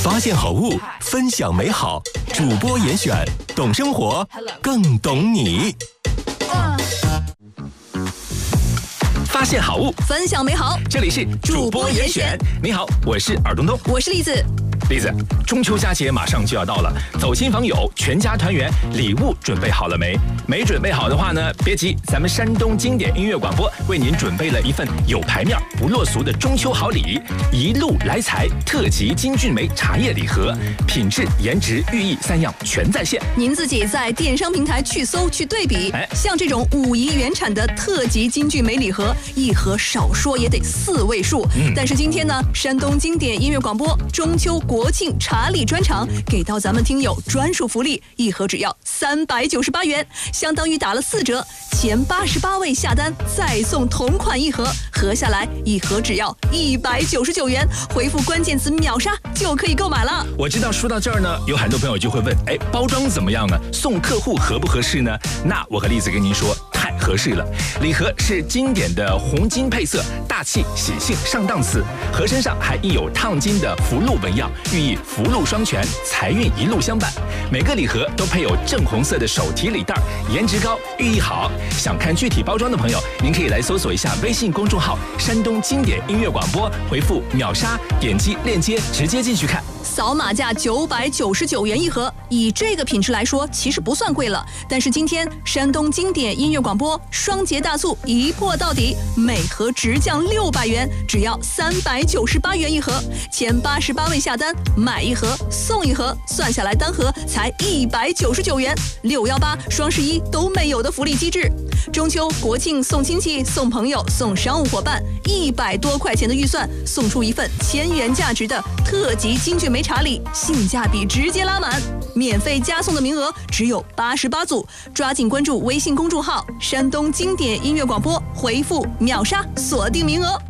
发现好物，分享美好。主播严选，懂生活，更懂你。发现好物， 分享美好。 这里是主播严选。你好，我是尔东东， 我是栗子。 栗子，中秋佳节马上就要到了，走亲访友，全家团圆，礼物准备好了没？没准备好的话呢，别急，咱们山东经典音乐广播为您准备了一份有牌面、不落俗的中秋好礼——一路来财特级金骏眉茶叶礼盒，品质、颜值、寓意3样全在线。 您自己在电商平台去搜去对比，像这种5亿原产的特级金骏眉礼盒，一盒少说也得4位数。但是今天呢，山东经典音乐广播中秋国庆茶礼专场给到咱们听友专属福利，一盒只要398元，相当于打了4折，前88位下单再送同款一盒，合下来一盒只要199元，回复关键词秒杀就可以购买了。 我知道说到这儿呢，有很多朋友就会问，包装怎么样呢？送客户合不合适呢？那我和栗子跟您说，太合适了。礼盒是经典的红金配色，大气喜庆上档次，盒身上还印有烫金的福禄纹样，寓意福禄双全，财运一路相伴。每个礼盒都配有正红色的手提礼袋，颜值高，寓意好。想看具体包装的朋友，您可以来搜索一下微信公众号山东经典音乐广播，回复秒杀，点击链接直接进去看。 扫码价999元一盒，以这个品质来说其实不算贵了，但是今天山东经典音乐广播双节大促一破到底，每盒直降600元，只要398元一盒，前88位下单买一盒送一盒，算下来单盒才199元，618、双11都没有的福利机制。中秋国庆送亲戚送朋友送商务伙伴，100多块钱的预算送出一份1000元价值的特级金骏眉茶礼，性价比直接拉满，免费加送的名额只有88组，抓紧关注微信公众号山东经典音乐广播，回复秒杀锁定名额。